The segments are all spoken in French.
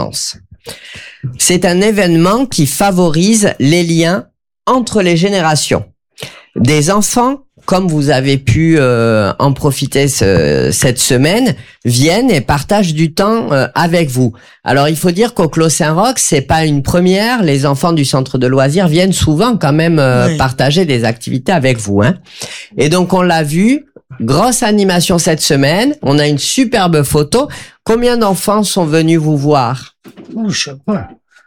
performance. C'est un événement qui favorise les liens entre les générations. Des enfants, comme vous avez pu en profiter cette semaine, viennent et partagent du temps avec vous. Alors, il faut dire qu'au Clos Saint-Roch, c'est pas une première. Les enfants du centre de loisirs viennent souvent quand même partager des activités avec vous. Hein. Et donc, on l'a vu, grosse animation cette semaine. On a une superbe photo. Combien d'enfants sont venus vous voir? Je sais pas.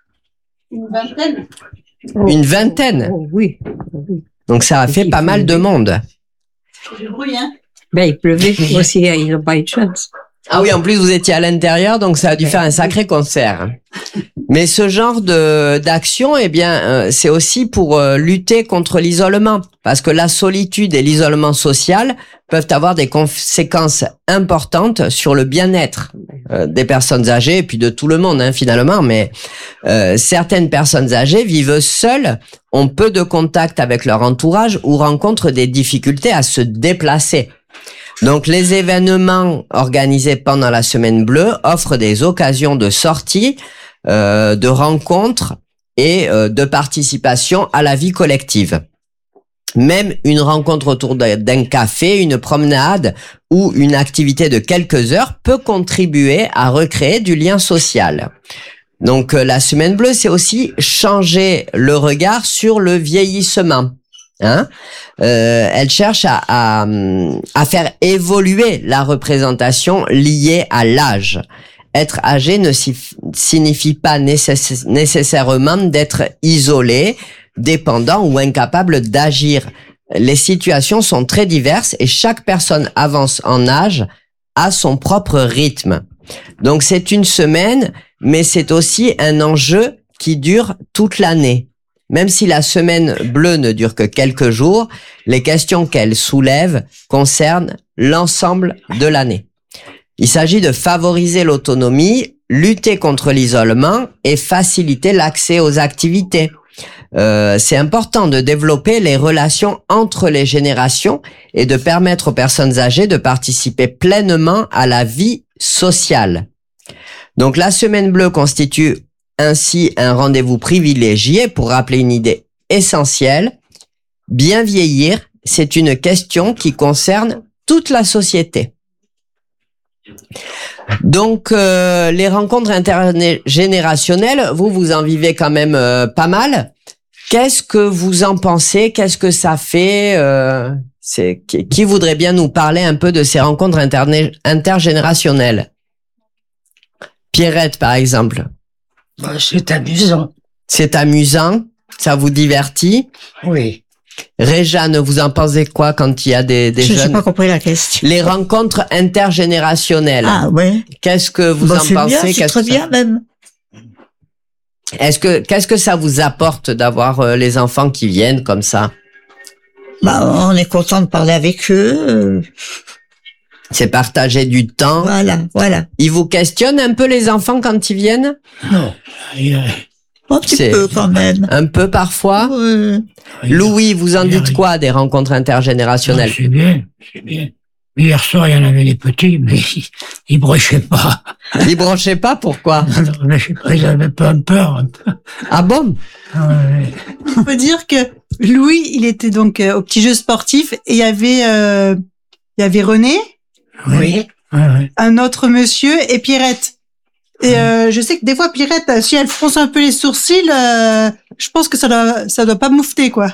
Une vingtaine. Une vingtaine? Oui. Donc, ça a fait pas mal de monde. C'est du bruit, hein. Ben, il pleuvait aussi, ils n'ont pas eu de chance. Ah oui, en plus, vous étiez à l'intérieur, donc ça a dû faire un sacré concert. Mais ce genre d'action, eh bien, c'est aussi pour lutter contre l'isolement. Parce que la solitude et l'isolement social peuvent avoir des conséquences importantes sur le bien-être des personnes âgées et puis de tout le monde, hein, finalement. Mais certaines personnes âgées vivent seules, ont peu de contact avec leur entourage ou rencontrent des difficultés à se déplacer. Donc, les événements organisés pendant la Semaine Bleue offrent des occasions de sortie, de rencontres et de participation à la vie collective. Même une rencontre autour d'un café, une promenade ou une activité de quelques heures peut contribuer à recréer du lien social. Donc, la Semaine Bleue, c'est aussi changer le regard sur le vieillissement. Hein, elle cherche à faire évoluer la représentation liée à l'âge. Être âgé ne signifie pas nécessairement d'être isolé, dépendant ou incapable d'agir. Les situations sont très diverses et chaque personne avance en âge à son propre rythme. Donc c'est une semaine, mais c'est aussi un enjeu qui dure toute l'année. Même si la Semaine Bleue ne dure que quelques jours, les questions qu'elle soulève concernent l'ensemble de l'année. Il s'agit de favoriser l'autonomie, lutter contre l'isolement et faciliter l'accès aux activités. C'est important de développer les relations entre les générations et de permettre aux personnes âgées de participer pleinement à la vie sociale. Donc la Semaine Bleue constitue ainsi un rendez-vous privilégié pour rappeler une idée essentielle. Bien vieillir, c'est une question qui concerne toute la société. Donc, les rencontres intergénérationnelles, vous en vivez quand même pas mal. Qu'est-ce que vous en pensez? Qu'est-ce que ça fait? Qui voudrait bien nous parler un peu de ces rencontres intergénérationnelles? Pierrette, par exemple. C'est amusant. C'est amusant? Ça vous divertit? Oui. Réjeanne, vous en pensez quoi quand il y a des jeunes? Je n'ai pas compris la question. Les rencontres intergénérationnelles. Ah ouais. Qu'est-ce que vous en pensez? C'est très bien même. Qu'est-ce que ça vous apporte d'avoir les enfants qui viennent comme ça? On est content de parler avec eux. C'est partager du temps. Voilà. Ils vous questionnent un peu les enfants quand ils viennent? Non. Un petit peu quand même. Un peu parfois? Louis, vous en dites quoi des rencontres intergénérationnelles? C'est bien. Hier soir, il y en avait des petits, mais ils brochaient pas. Ils brochaient pas, pourquoi? Je sais pas, ils avaient peur un peu. Ah bon? On peut dire que Louis, il était donc au petit jeu sportif et il y avait René. Oui. Un autre monsieur et Pierrette. Et je sais que des fois Pierrette, si elle fronce un peu les sourcils, je pense que ça doit pas moufter quoi.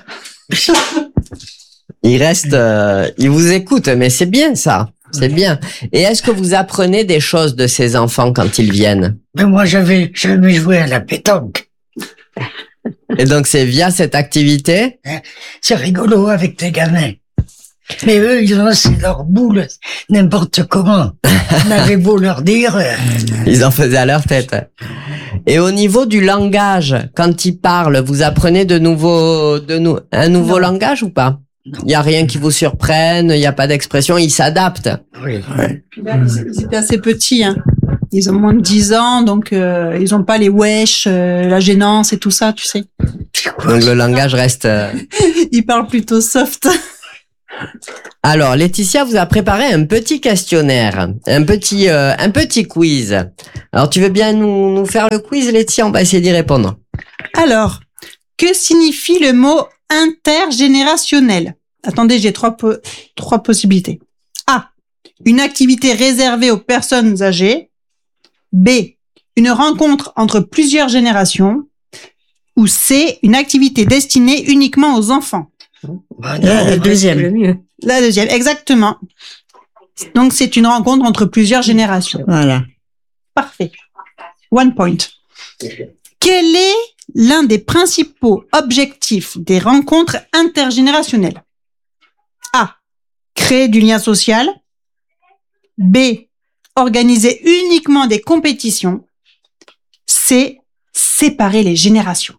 Il vous écoute, mais c'est bien ça, c'est bien. Et est-ce que vous apprenez des choses de ces enfants quand ils viennent? Mais moi, j'avais jamais joué à la pétanque. Et donc c'est via cette activité? C'est rigolo avec tes gamins. Mais eux, ils ont lancé leur boule n'importe comment. On avait beau leur dire. Ils en faisaient à leur tête. Et au niveau du langage, quand ils parlent, vous apprenez un nouveau langage ou pas? Il n'y a rien qui vous surprenne, il n'y a pas d'expression, ils s'adaptent. Oui. Puis là, ils étaient assez petits, hein. Ils ont moins de 10 ans, donc ils n'ont pas les wesh, la gênance et tout ça, tu sais. Donc le langage reste... Ils parlent plutôt soft. Alors, Laetitia vous a préparé un petit questionnaire, un petit quiz. Alors, tu veux bien nous faire le quiz, Laetitia? On va essayer d'y répondre. Alors, que signifie le mot intergénérationnel? Attendez, j'ai trois possibilités. A. Une activité réservée aux personnes âgées. B. Une rencontre entre plusieurs générations. Ou C. Une activité destinée uniquement aux enfants. La deuxième. Le mieux. La deuxième, exactement. Donc, c'est une rencontre entre plusieurs générations. Voilà. Parfait. 1 point. Quel est l'un des principaux objectifs des rencontres intergénérationnelles? A. Créer du lien social. B. Organiser uniquement des compétitions. C. Séparer les générations.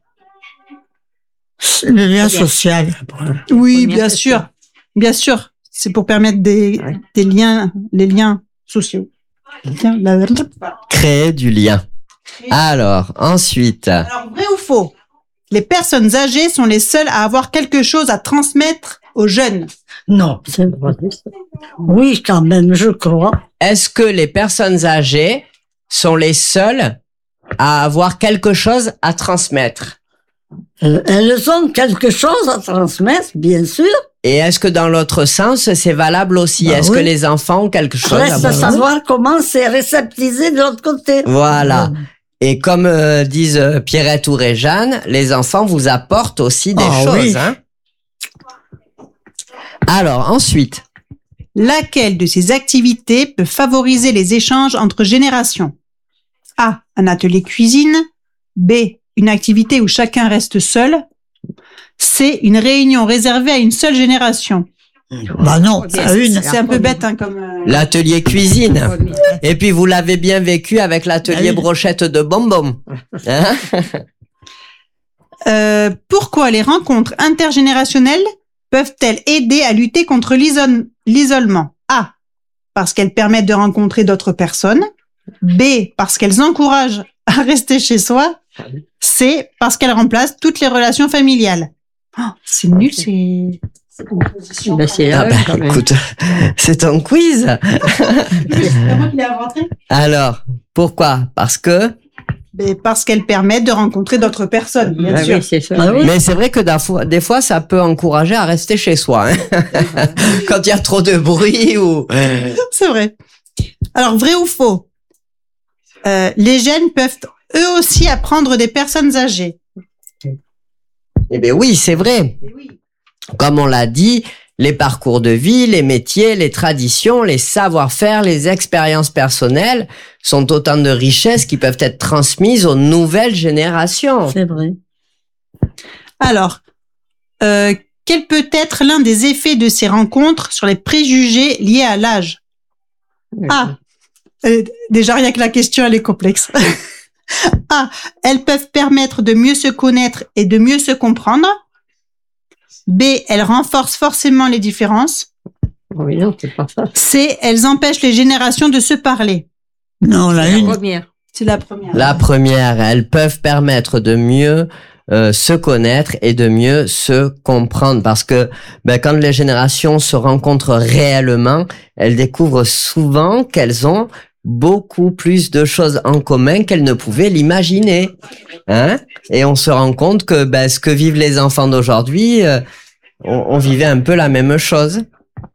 Le lien social. Oui, bien sûr. Bien sûr. C'est pour permettre des liens, les liens sociaux. Créer du lien. Alors, ensuite. Alors, vrai ou faux? Les personnes âgées sont les seules à avoir quelque chose à transmettre aux jeunes. Non, c'est vrai. Oui, quand même, je crois. Est-ce que les personnes âgées sont les seules à avoir quelque chose à transmettre? Elles ont quelque chose à transmettre, bien sûr. Et est-ce que dans l'autre sens, c'est valable aussi? Bah Est-ce oui. que les enfants ont quelque chose à Reste à savoir comment c'est réceptisé de l'autre côté. Voilà. Et comme disent Pierrette ou Réjeanne, les enfants vous apportent aussi des choses. Oui. Hein. Alors, ensuite. Laquelle de ces activités peut favoriser les échanges entre générations? A. Un atelier cuisine. B. Une activité où chacun reste seul. C. Une réunion réservée à une seule génération. Bah non, à une. C'est un peu bête, hein, comme... L'atelier cuisine. Et puis, vous l'avez bien vécu avec l'atelier Ah oui. brochette de bonbons. Hein? Pourquoi les rencontres intergénérationnelles peuvent-elles aider à lutter contre l'isolement? A. Parce qu'elles permettent de rencontrer d'autres personnes. B. Parce qu'elles encouragent à rester chez soi. C. Parce qu'elles remplacent toutes les relations familiales. Oh, c'est nul, c'est... Ben, c'est Ah bah, quand même. écoute, c'est un quiz. C'est moi qui l'ai inventé. Alors, pourquoi? Parce que... Mais parce qu'elles permettent de rencontrer d'autres personnes, bien Ah sûr. oui, c'est ça. Ah oui. Mais c'est vrai que des fois, ça peut encourager à rester chez soi. Hein. Quand il y a trop de bruit ou... C'est vrai. Alors, vrai ou faux? Les jeunes peuvent eux aussi apprendre des personnes âgées. Eh bien oui, c'est vrai. Comme on l'a dit, les parcours de vie, les métiers, les traditions, les savoir-faire, les expériences personnelles sont autant de richesses qui peuvent être transmises aux nouvelles générations. C'est vrai. Alors, quel peut être l'un des effets de ces rencontres sur les préjugés liés à l'âge? A. Déjà, rien que la question, elle est complexe. A. Elles peuvent permettre de mieux se connaître et de mieux se comprendre. B. Elles renforcent forcément les différences. Oui, non, c'est pas ça. C. Elles empêchent les générations de se parler. Non, la une. Première. C'est la première. La première, elles peuvent permettre de mieux se connaître et de mieux se comprendre parce que quand les générations se rencontrent réellement, elles découvrent souvent qu'elles ont beaucoup plus de choses en commun qu'elles ne pouvaient l'imaginer. Hein? Et on se rend compte que ce que vivent les enfants d'aujourd'hui, on vivait un peu la même chose.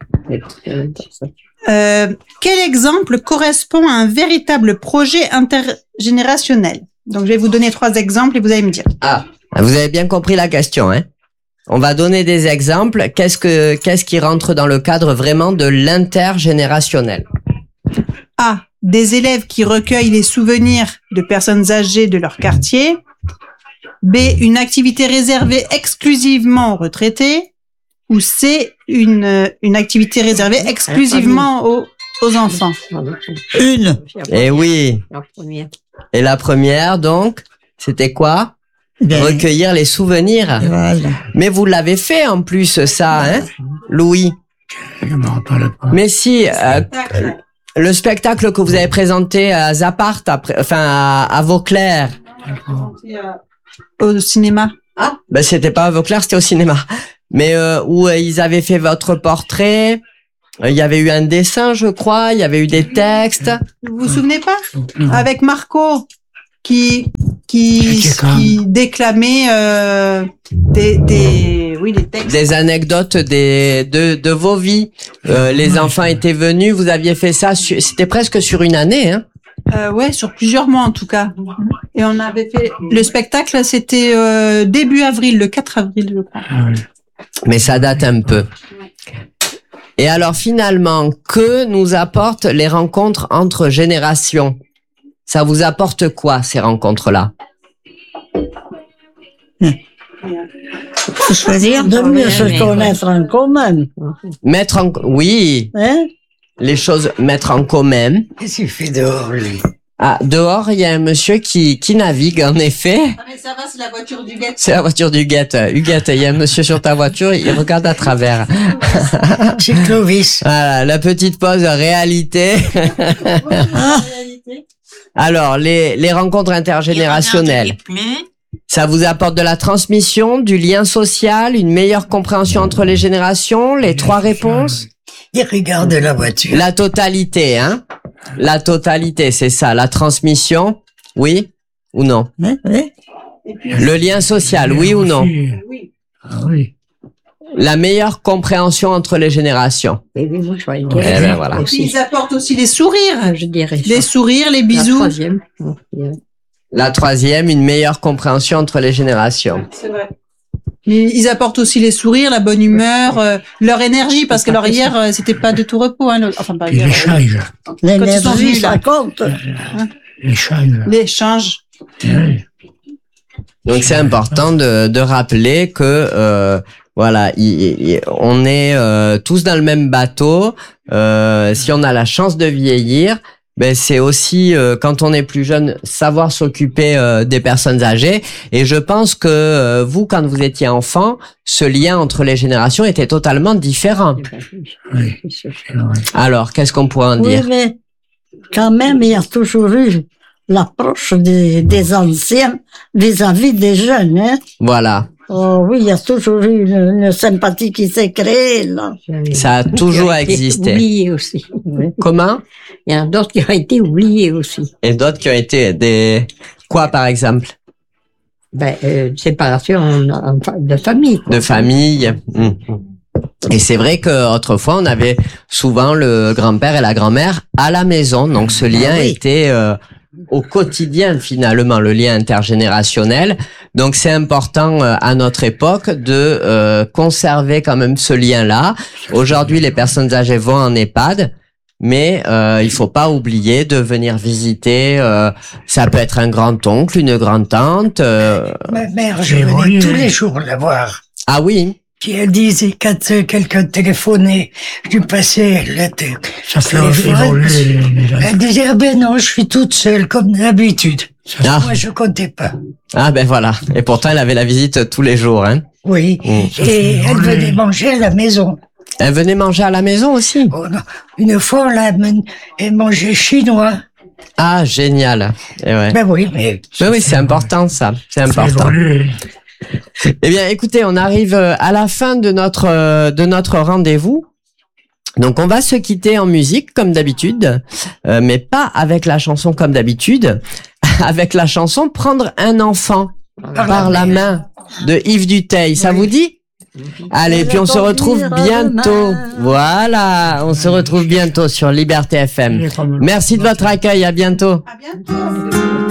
Quel exemple correspond à un véritable projet intergénérationnel? Donc, je vais vous donner 3 exemples et vous allez me dire. Ah, vous avez bien compris la question, hein? On va donner des exemples. Qu'est-ce qui rentre dans le cadre vraiment de l'intergénérationnel? A. Des élèves qui recueillent les souvenirs de personnes âgées de leur quartier. B. Une activité réservée exclusivement aux retraités. Ou C. Une activité réservée exclusivement aux enfants. Une. Eh oui. La première. Et la première, donc, c'était quoi? Ben, Recueillir les souvenirs. voilà. Mais vous l'avez fait en plus, ça, hein, Louis? Je me rappelle pas. Mais si, le spectacle que vous avez présenté à Zapart, à Vauclair. Au cinéma. C'était pas à Vauclair, c'était au cinéma. mais où ils avaient fait votre portrait. Il y avait eu un dessin, je crois. Il y avait eu des textes. Vous vous souvenez pas? Avec Marco qui déclamait des textes. Des anecdotes de vos vies. Les enfants étaient venus. Vous aviez fait ça. C'était presque sur une année, hein? Ouais, sur plusieurs mois en tout cas. Et on avait fait le spectacle. C'était début avril, le 4 avril, je crois. Mais ça date un peu. Et alors finalement, que nous apportent les rencontres entre générations? Ça vous apporte quoi, ces rencontres-là? Faut choisir. De mieux se connaître en commun. Oui, Hein? les choses mettre en commun. Qu'est-ce qu'il fait dehors, lui? Ah, dehors, il y a un monsieur qui navigue, en effet. Ah mais ça va, c'est la voiture du Huguette. C'est la voiture du Huguette. Huguette, il y a un monsieur sur ta voiture, il regarde à travers. C'est Clovis. Voilà, la petite pause réalité. Alors, les rencontres intergénérationnelles. Ça vous apporte de la transmission, du lien social, une meilleure compréhension entre les générations, les trois réponses? Il regarde la voiture. La totalité, hein? La totalité, c'est ça. La transmission, oui ou non? Hein? Ouais. Le lien social, oui ou non? Oui. Ah oui. La meilleure compréhension entre les générations. Et oui, moi, je vois une Eh ben, voilà. Et puis ils apportent aussi les sourires. je dirais. Les sourires, les bisous. La troisième. La troisième, une meilleure compréhension entre les générations. C'est vrai. Ils apportent aussi les sourires, la bonne humeur, leur énergie, parce que leur hier, c'était pas de tout repos. Hein, enfin, pas hier. L'échange. L'énergie, venus, là. ça compte. L'échange. L'échange. Oui. Donc c'est important de rappeler que voilà, on est tous dans le même bateau. Si on a la chance de vieillir, ben c'est aussi quand on est plus jeune savoir s'occuper des personnes âgées. Et je pense que vous, quand vous étiez enfant, ce lien entre les générations était totalement différent. Oui. C'est vrai. Alors, qu'est-ce qu'on pourrait en Oui, dire? mais quand même, il y a toujours eu l'approche des anciens vis-à-vis des jeunes. Hein? Voilà, Oh oui, il y a toujours eu une sympathie qui s'est créée, là. ça a toujours existé. Oublié aussi. Oui. Comment? Il y en a d'autres qui ont été oubliés aussi. Et d'autres qui ont été des... Quoi, par exemple? Séparation de famille. Quoi. De famille. Mmh. Et c'est vrai qu'autrefois, on avait souvent le grand-père et la grand-mère à la maison. Donc, ce lien était au quotidien, finalement, le lien intergénérationnel. Donc, c'est important à notre époque de conserver quand même ce lien-là. Aujourd'hui, les personnes âgées vont en EHPAD. Mais il faut pas oublier de venir visiter. Ça peut être un grand-oncle, une grand-tante. Ma mère, je venais tous les jours la voir. Ah oui. Puis elle disait, quand quelqu'un téléphonait, je passais le Ça fait téléphone. évoluer les Elle disait, ah ben non, je suis toute seule, comme d'habitude. Ah. Moi, je comptais pas. Ah ben voilà. Et pourtant, elle avait la visite tous les jours. Hein. Oui. Et elle venait manger à la maison. Elle venait manger à la maison aussi. Oh non. Une fois, elle mangeait chinois. Ah génial. Et ouais. Ben oui, mais... Ben oui, c'est important ça. C'est important. Eh bien, écoutez, on arrive à la fin de notre rendez-vous. Donc, on va se quitter en musique comme d'habitude, mais pas avec la chanson comme d'habitude, avec la chanson Prendre un enfant par la main de Yves Duteil. Ça vous dit? Allez, puis on se retrouve bientôt. Voilà, on se retrouve bientôt sur Liberté FM. Merci de votre accueil, à bientôt. À bientôt.